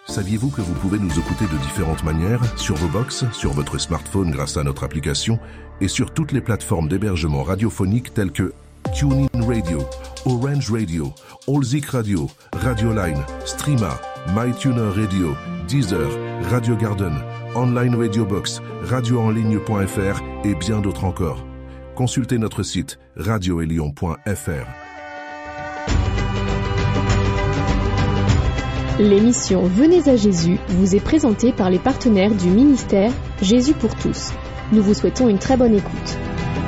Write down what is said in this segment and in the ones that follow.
Saviez-vous que vous pouvez nous écouter de différentes manières, sur vos box, sur votre smartphone grâce à notre application et sur toutes les plateformes d'hébergement radiophonique telles que TuneIn Radio, Orange Radio, Allzik Radio, Radioline, Streama, MyTuner Radio, Deezer, Radio Garden, Online Radio Box, radioenligne.fr et bien d'autres encore. Consultez notre site radioelion.fr. L'émission Venez à Jésus vous est présentée par les partenaires du ministère Jésus pour tous. Nous vous souhaitons une très bonne écoute.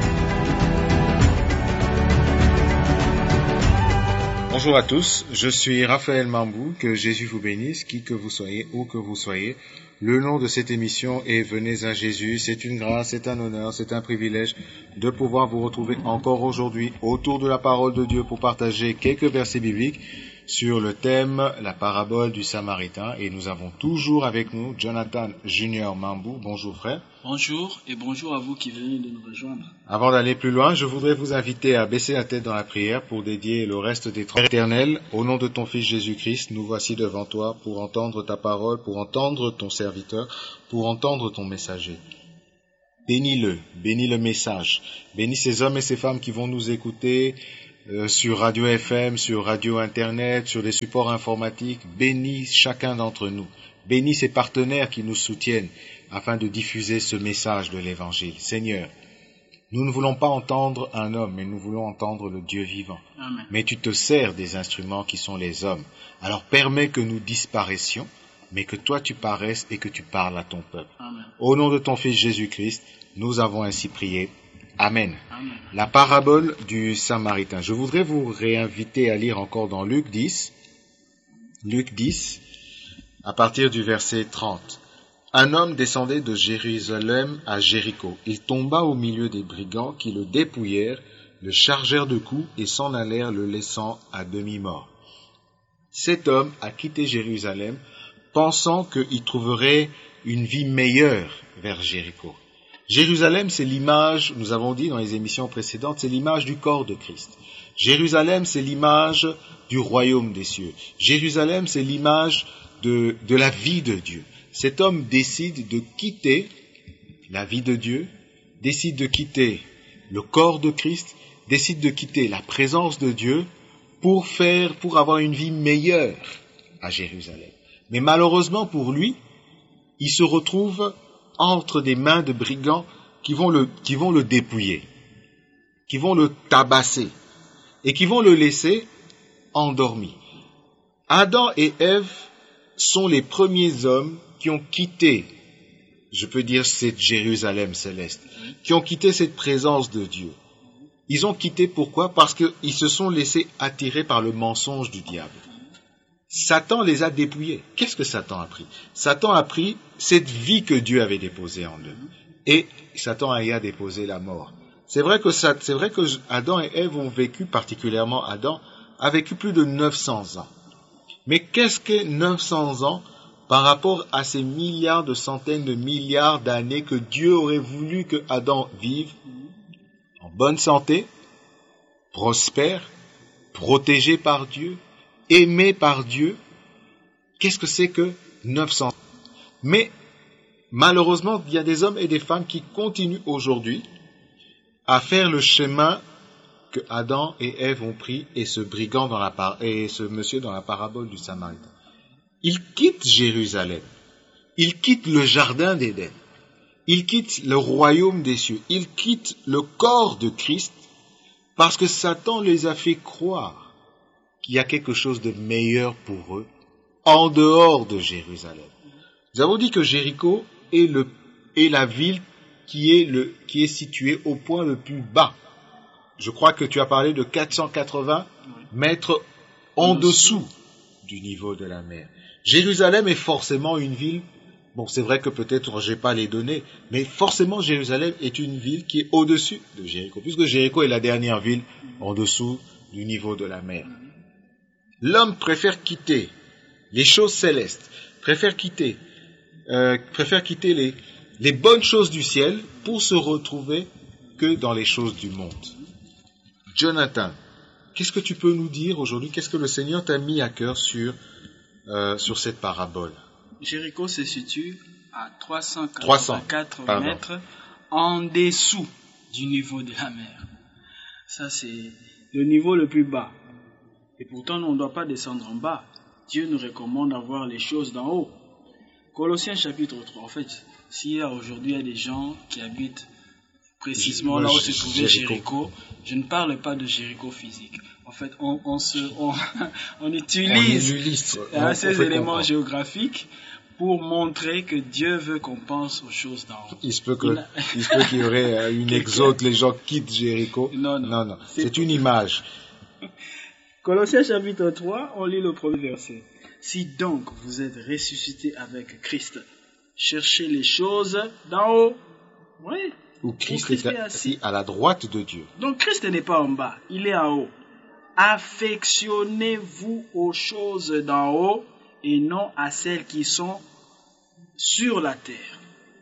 Bonjour à tous, je suis Raphaël Mambou, que Jésus vous bénisse, qui que vous soyez, où que vous soyez. Le nom de cette émission est Venez à Jésus. C'est une grâce, c'est un honneur, c'est un privilège de pouvoir vous retrouver encore aujourd'hui autour de la parole de Dieu pour partager quelques versets bibliques sur le thème, la parabole du Samaritain. Et nous avons toujours avec nous Jonathan Junior Mambou. Bonjour frère. Bonjour et bonjour à vous qui venez de nous rejoindre. Avant d'aller plus loin, je voudrais vous inviter à baisser la tête dans la prière pour dédier le reste des temps éternels. Au nom de ton Fils Jésus-Christ, nous voici devant toi pour entendre ta parole, pour entendre ton serviteur, pour entendre ton messager. Bénis-le, bénis le message, bénis ces hommes et ces femmes qui vont nous écouter sur Radio FM, sur Radio Internet, sur les supports informatiques. Bénis chacun d'entre nous. Bénis ces partenaires qui nous soutiennent afin de diffuser ce message de l'Évangile. Seigneur, nous ne voulons pas entendre un homme, mais nous voulons entendre le Dieu vivant. Amen. Mais tu te sers des instruments qui sont les hommes. Alors permets que nous disparaissions, mais que toi tu paraisses et que tu parles à ton peuple. Amen. Au nom de ton Fils Jésus-Christ, nous avons ainsi prié. Amen. Amen. La parabole du Samaritain. Je voudrais vous réinviter à lire encore dans Luc 10, à partir du verset 30. Un homme descendait de Jérusalem à Jéricho. Il tomba au milieu des brigands qui le dépouillèrent, le chargèrent de coups et s'en allèrent le laissant à demi-mort. Cet homme a quitté Jérusalem pensant qu'il trouverait une vie meilleure vers Jéricho. Jérusalem, c'est l'image, nous avons dit dans les émissions précédentes, c'est l'image du corps de Christ. Jérusalem, c'est l'image du royaume des cieux. Jérusalem, c'est l'image de la vie de Dieu. Cet homme décide de quitter la vie de Dieu, décide de quitter le corps de Christ, décide de quitter la présence de Dieu pour avoir une vie meilleure à Jérusalem. Mais malheureusement pour lui, il se retrouve entre des mains de brigands qui vont le dépouiller, qui vont le tabasser et qui vont le laisser endormi. Adam et Ève sont les premiers hommes qui ont quitté, je peux dire, cette Jérusalem céleste, qui ont quitté cette présence de Dieu. Ils ont quitté pourquoi? Parce qu'ils se sont laissés attirer par le mensonge du diable. Satan les a dépouillés. Qu'est-ce que Satan a pris? Satan a pris cette vie que Dieu avait déposée en eux. Et Satan y a déposé la mort. C'est vrai que Adam et Ève ont vécu, particulièrement Adam, a vécu plus de 900 ans. Mais qu'est-ce que 900 ans par rapport à ces milliards de centaines de milliards d'années que Dieu aurait voulu que Adam vive en bonne santé, prospère, protégé par Dieu, aimé par Dieu? Qu'est-ce que c'est que 900 ans? Mais malheureusement, il y a des hommes et des femmes qui continuent aujourd'hui à faire le chemin que Adam et Ève ont pris et ce brigand et ce monsieur dans la parabole du Samaritain. Ils quittent Jérusalem, ils quittent le jardin d'Éden, ils quittent le royaume des cieux, ils quittent le corps de Christ parce que Satan les a fait croire qu'il y a quelque chose de meilleur pour eux en dehors de Jérusalem. Nous avons dit que Jéricho est la ville qui est située au point le plus bas. Je crois que tu as parlé de 480 mètres en dessous du niveau de la mer. Jérusalem est forcément une ville, bon c'est vrai que peut-être j'ai pas les données, mais forcément Jérusalem est une ville qui est au-dessus de Jéricho, puisque Jéricho est la dernière ville en dessous du niveau de la mer. L'homme préfère quitter les choses célestes, préfère quitter les bonnes choses du ciel pour se retrouver que dans les choses du monde. Jonathan, qu'est-ce que tu peux nous dire aujourd'hui? Qu'est-ce que le Seigneur t'a mis à cœur sur cette parabole? Jéricho se situe à 384 mètres en dessous du niveau de la mer. Ça, c'est le niveau le plus bas. Et pourtant, nous, on ne doit pas descendre en bas. Dieu nous recommande à voir les choses d'en haut. Colossiens chapitre 3. En fait, s'il y a aujourd'hui des gens qui habitent précisément là où se trouvait Jéricho, je ne parle pas de Jéricho physique. En fait, on utilise ces éléments géographiques pour montrer que Dieu veut qu'on pense aux choses d'en haut. Il se peut qu'il y aurait une exode, les gens quittent Jéricho. Non. C'est une image. Colossiens chapitre 3, on lit le premier verset. Si donc vous êtes ressuscités avec Christ, cherchez les choses d'en haut. Oui. Où Christ est assis à la droite de Dieu. Donc Christ n'est pas en bas, il est en haut. Affectionnez-vous aux choses d'en haut et non à celles qui sont sur la terre.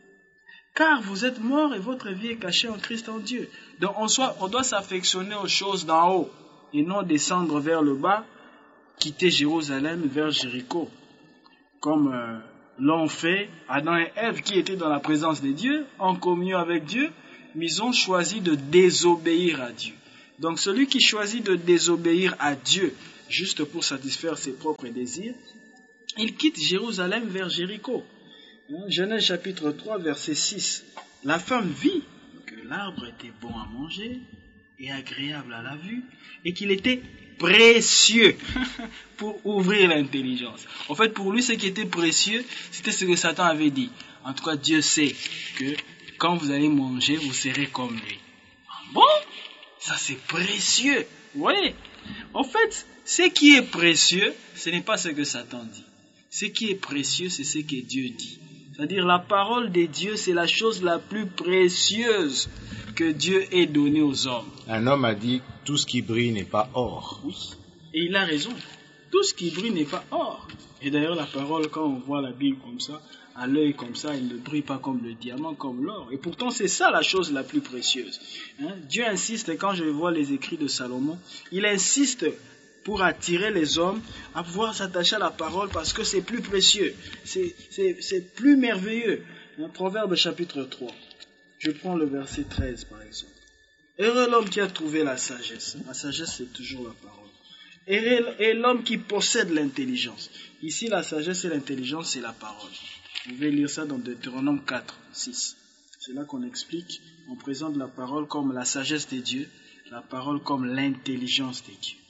Car vous êtes morts et votre vie est cachée en Christ en Dieu. Donc on doit s'affectionner aux choses d'en haut et non descendre vers le bas, quitter Jérusalem vers Jéricho. Comme l'ont fait Adam et Ève qui étaient dans la présence de Dieu, en communion avec Dieu, mais ils ont choisi de désobéir à Dieu. Donc celui qui choisit de désobéir à Dieu juste pour satisfaire ses propres désirs, il quitte Jérusalem vers Jéricho. Genèse chapitre 3 verset 6. La femme vit que l'arbre était bon à manger et agréable à la vue et qu'il était précieux pour ouvrir l'intelligence. En fait, pour lui, ce qui était précieux, c'était ce que Satan avait dit. En tout cas, Dieu sait que quand vous allez manger, vous serez comme lui. Bon, ça c'est précieux. Oui. En fait, ce qui est précieux, ce n'est pas ce que Satan dit. Ce qui est précieux, c'est ce que Dieu dit. C'est-à-dire, la parole de Dieu, c'est la chose la plus précieuse que Dieu ait donnée aux hommes. Un homme a dit, tout ce qui brille n'est pas or. Oui. Et il a raison. Tout ce qui brille n'est pas or. Et d'ailleurs, la parole, quand on voit la Bible comme ça, à l'œil comme ça, elle ne brille pas comme le diamant, comme l'or. Et pourtant, c'est ça la chose la plus précieuse. Dieu insiste, quand je vois les écrits de Salomon, il insiste pour attirer les hommes à pouvoir s'attacher à la parole parce que c'est plus précieux, c'est plus merveilleux. Proverbe chapitre 3, je prends le verset 13 par exemple. Heureux l'homme qui a trouvé la sagesse c'est toujours la parole. Et l'homme qui possède l'intelligence. Ici la sagesse et l'intelligence c'est la parole. Vous pouvez lire ça dans Deutéronome 4, 6. C'est là qu'on explique, on présente la parole comme la sagesse de Dieu, la parole comme l'intelligence de Dieu.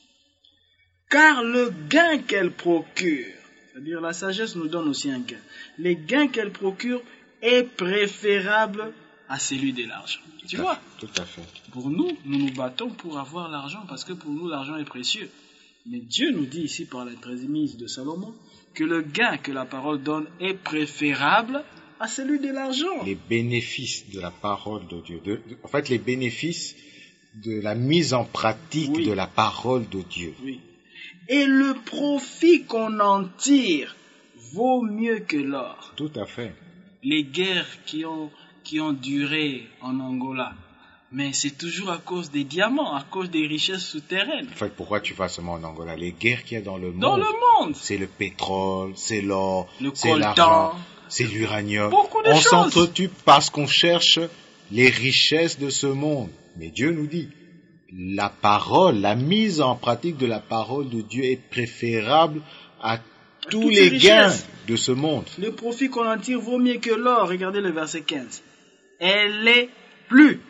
Car le gain qu'elle procure, c'est-à-dire la sagesse nous donne aussi un gain, le gain qu'elle procure est préférable à celui de l'argent. Tu vois ? Tout à fait. Pour nous, nous nous battons pour avoir l'argent parce que pour nous, l'argent est précieux. Mais Dieu nous dit ici par l'intermédiaire de Salomon que le gain que la parole donne est préférable à celui de l'argent. Les bénéfices de la parole de Dieu, en fait les bénéfices de la mise en pratique de la parole de Dieu. Oui. Et le profit qu'on en tire vaut mieux que l'or. Tout à fait. Les guerres qui ont duré en Angola, mais c'est toujours à cause des diamants, à cause des richesses souterraines. En fait, pourquoi tu vas seulement en Angola? Les guerres qu'il y a dans le monde. Dans le monde. C'est le pétrole, c'est l'or, c'est coltan, l'argent, c'est l'uranium. Beaucoup de choses. On s'entretue parce qu'on cherche les richesses de ce monde. Mais Dieu nous dit, la parole, la mise en pratique de la parole de Dieu est préférable à tous les gains de ce monde. Le profit qu'on en tire vaut mieux que l'or. Regardez le verset 15. Elle est plus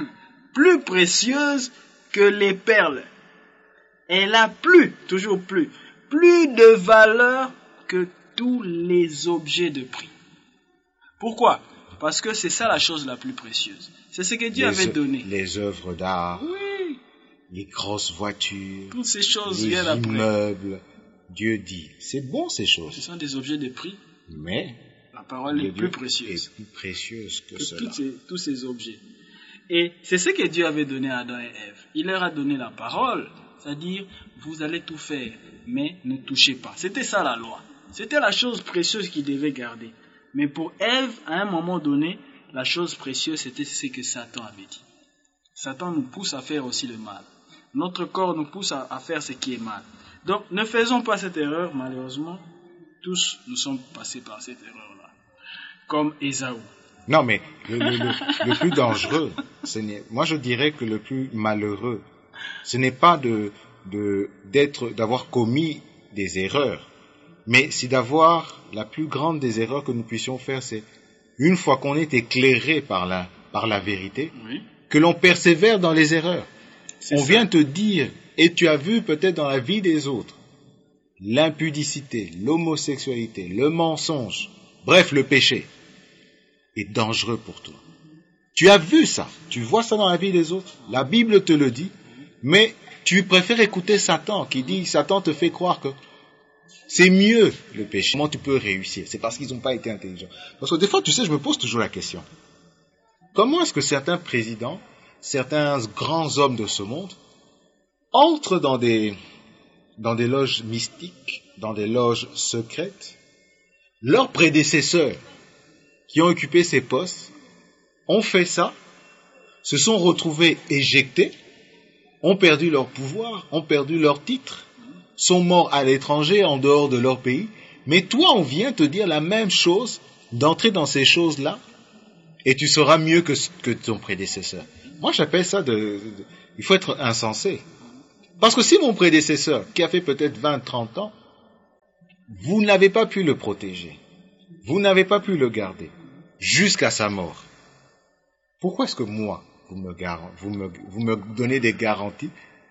précieuse que les perles. Elle a toujours plus de valeur que tous les objets de prix. Pourquoi? Parce que c'est ça la chose la plus précieuse. C'est ce que Dieu avait donné. Les œuvres d'art. Oui. Les grosses voitures. Toutes ces choses les immeubles. Dieu dit, c'est bon ces choses. Ce sont des objets de prix. Mais la parole est plus précieuse. Est plus précieuse que cela. Tous ces objets. Et c'est ce que Dieu avait donné à Adam et Ève. Il leur a donné la parole, c'est-à-dire vous allez tout faire, mais ne touchez pas. C'était ça la loi. C'était la chose précieuse qu'ils devaient garder. Mais pour Ève, à un moment donné, la chose précieuse, c'était ce que Satan avait dit. Satan nous pousse à faire aussi le mal. Notre corps nous pousse à faire ce qui est mal. Donc, ne faisons pas cette erreur, malheureusement, Tous nous sommes passés par cette erreur-là. Comme Ésaü. Non, mais le plus dangereux, moi je dirais que le plus malheureux, ce n'est pas d'avoir commis des erreurs, mais c'est d'avoir la plus grande des erreurs que nous puissions faire, c'est une fois qu'on est éclairé par la vérité, oui, que l'on persévère dans les erreurs. On vient te dire, et tu as vu peut-être dans la vie des autres, l'impudicité, l'homosexualité, le mensonge, bref, le péché est dangereux pour toi. Tu as vu ça, tu vois ça dans la vie des autres, la Bible te le dit, mais tu préfères écouter Satan qui dit, Satan te fait croire que c'est mieux le péché. Comment tu peux réussir? C'est parce qu'ils n'ont pas été intelligents. Parce que des fois, tu sais, je me pose toujours la question. Comment est-ce que certains présidents, certains grands hommes de ce monde entrent dans des loges mystiques, dans des loges secrètes? Leurs prédécesseurs qui ont occupé ces postes ont fait ça, se sont retrouvés éjectés, ont perdu leur pouvoir, ont perdu leur titre, sont morts à l'étranger, en dehors de leur pays. Mais toi, on vient te dire la même chose, d'entrer dans ces choses-là, et tu seras mieux que ton prédécesseur. Moi, j'appelle ça il faut être insensé. Parce que si mon prédécesseur, qui a fait peut-être 20, 30 ans, vous n'avez pas pu le protéger, vous n'avez pas pu le garder, jusqu'à sa mort, pourquoi est-ce que moi, vous me donnez des garanties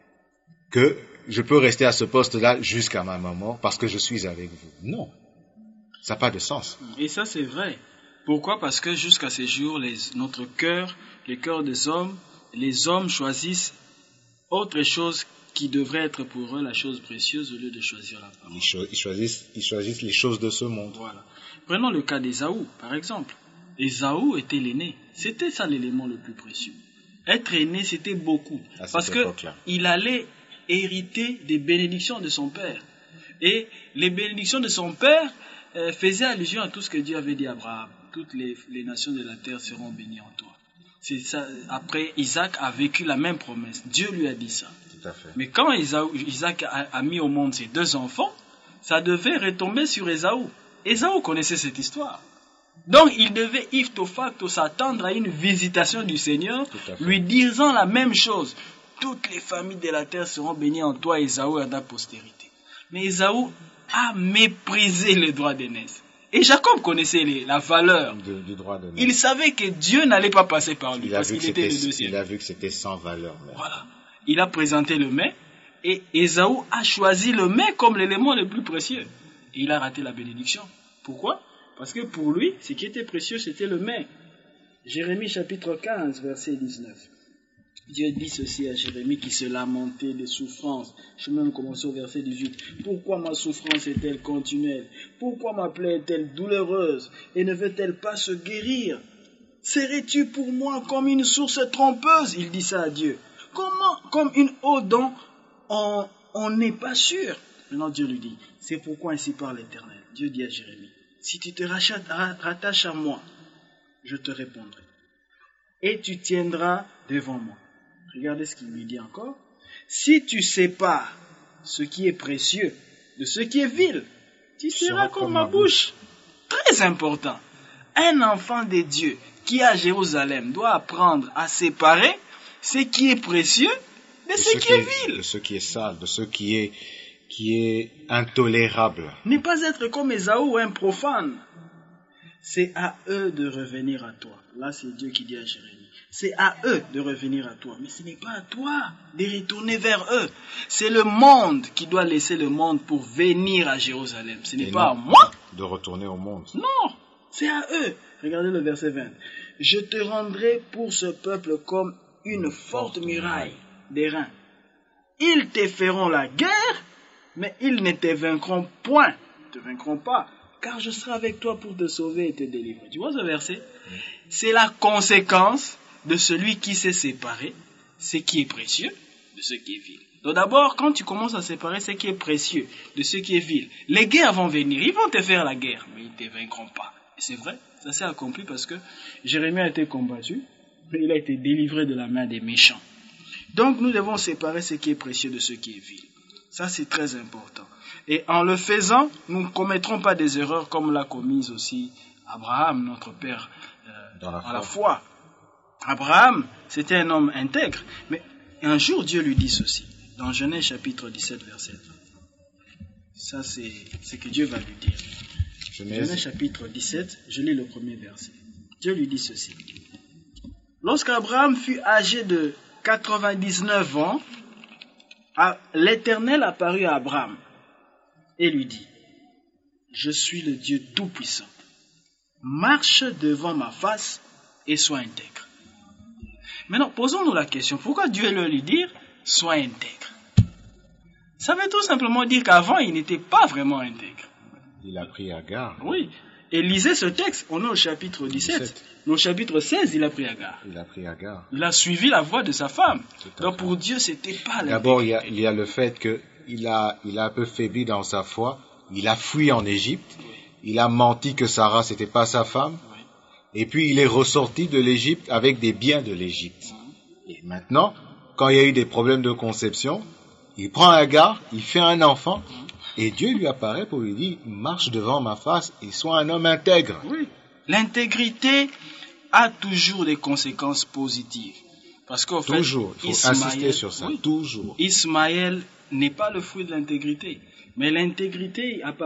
que je peux rester à ce poste-là jusqu'à ma mort parce que je suis avec vous? Non, ça n'a pas de sens. Et ça, c'est vrai. Pourquoi? Parce que jusqu'à ces jours, notre cœur, le cœur des hommes, les hommes choisissent autre chose qui devrait être pour eux la chose précieuse au lieu de choisir la parole. Ils choisissent les choses de ce monde. Voilà. Prenons le cas d'Ésaü, par exemple. Ésaü était l'aîné. C'était ça l'élément le plus précieux. Être aîné, c'était beaucoup. Parce qu'il allait hériter des bénédictions de son père. Et les bénédictions de son père faisaient allusion à tout ce que Dieu avait dit à Abraham. Toutes les nations de la terre seront bénies en toi. C'est ça. Après, Isaac a vécu la même promesse. Dieu lui a dit ça. Tout à fait. Mais quand Isaac a mis au monde ses 2 enfants, ça devait retomber sur Ésaü. Ésaü connaissait cette histoire. Donc, il devait ipso facto s'attendre à une visitation du Seigneur, lui disant la même chose. Toutes les familles de la terre seront bénies en toi, Ésaü, et à ta postérité. Mais Ésaü a méprisé le droit d'aînesse. Et Jacob connaissait la valeur du droit d'aînesse. Il savait que Dieu n'allait pas passer par lui parce qu'il était le deuxième. Il a vu que c'était sans valeur. Même. Voilà. Il a présenté le mets et Ésaü a choisi le mets comme l'élément le plus précieux. Et il a raté la bénédiction. Pourquoi? Parce que pour lui, ce qui était précieux, c'était le mets. Jérémie chapitre 15, verset 19. Dieu dit ceci à Jérémie qui se lamentait de souffrance. Je vais même commencer au verset 18. Pourquoi ma souffrance est-elle continuelle? Pourquoi ma plaie est-elle douloureuse et ne veut-elle pas se guérir? Serais-tu pour moi comme une source trompeuse? Il dit ça à Dieu. Comment? Comme une eau dont on n'est pas sûr. Maintenant Dieu lui dit, c'est pourquoi ainsi parle l'Éternel. Dieu dit à Jérémie, si tu te rattaches à moi, je te répondrai. Et tu tiendras devant moi. Regardez ce qu'il lui dit encore. Si tu sépares ce qui est précieux de ce qui est vil, tu seras comme ma bouche. Très important. Un enfant de Dieu qui est à Jérusalem doit apprendre à séparer ce qui est précieux de ce qui est vil. De ce qui est sale, de ce qui est intolérable. Ne pas être comme Ésaü, un profane. C'est à eux de revenir à toi. Là, c'est Dieu qui dit à Jérémie. C'est à eux de revenir à toi. Mais ce n'est pas à toi de retourner vers eux. C'est le monde qui doit laisser le monde pour venir à Jérusalem. Ce n'est pas à moi de retourner au monde. Non, c'est à eux. Regardez le verset 20. Je te rendrai pour ce peuple comme une forte muraille d'airain. Ils te feront la guerre, mais ils ne te vaincront point. Ils ne te vaincront pas. Car je serai avec toi pour te sauver et te délivrer. Tu vois ce verset? C'est la conséquence de celui qui sait séparer ce qui est précieux de ce qui est vil. Donc d'abord, quand tu commences à séparer ce qui est précieux de ce qui est vil, les guerres vont venir, ils vont te faire la guerre, mais ils ne te vaincront pas. Et c'est vrai, ça s'est accompli parce que Jérémie a été combattu, mais il a été délivré de la main des méchants. Donc nous devons séparer ce qui est précieux de ce qui est vil. Ça, c'est très important. Et en le faisant, nous ne commettrons pas des erreurs comme l'a commise aussi Abraham, notre père, dans la foi. Abraham, c'était un homme intègre. Mais un jour, Dieu lui dit ceci, dans Genèse chapitre 17, verset 20. Ça, c'est ce que Dieu va lui dire. Genèse chapitre 17, je lis le premier verset. Dieu lui dit ceci. Lorsqu'Abraham fut âgé de 99 ans, l'Éternel apparut à Abraham et lui dit, je suis le Dieu Tout-Puissant. Marche devant ma face et sois intègre. Maintenant, posons-nous la question, pourquoi Dieu leur lui dire, sois intègre? Ça veut tout simplement dire qu'avant, il n'était pas vraiment intègre. Il a pris Agar. Oui. Et lisez ce texte, on est au chapitre 17. Au chapitre 16, il a pris Agar. Il a pris Agar. Il a suivi la voie de sa femme. Donc pour Dieu, c'était pas la D'abord, il y a le fait qu'il a un peu faibli dans sa foi. Il a fui en Égypte. Oui. Il a menti que Sarah, c'était pas sa femme. Oui. Et puis, il est ressorti de l'Égypte avec des biens de l'Égypte. Et maintenant, quand il y a eu des problèmes de conception, il prend Agar, il fait un enfant, et Dieu lui apparaît pour lui dire, marche devant ma face et sois un homme intègre. Oui. L'intégrité a toujours des conséquences positives. Parce qu'au fait, toujours, il faut insister sur ça, toujours. Ismaël n'est pas le fruit de l'intégrité, mais l'intégrité